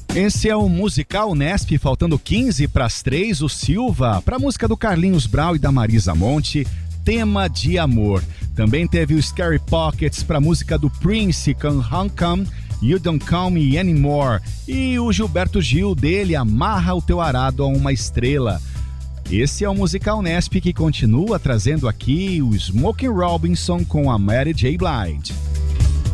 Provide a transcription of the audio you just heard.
Esse é o Musical Nesp, faltando 15 para as 3, o Silva, para a música do Carlinhos Brau e da Marisa Monte, Tema de Amor. Também teve o Scary Pockets para a música do Prince, Come Hong Kong, You Don't Call Me Anymore. E o Gilberto Gil dele, Amarra o Teu Arado a uma Estrela. Esse é o Musical Nesp que continua trazendo aqui o Smokey Robinson com a Mary J. Blige.